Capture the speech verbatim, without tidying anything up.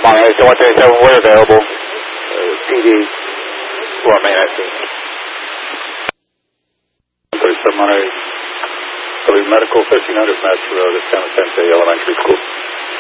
Montana one thirty-seven, we're available. Uh, P D for Manhattan. one thirty-seven hundred, W Medical, fifteen hundred Master Road at San Vicente Elementary School.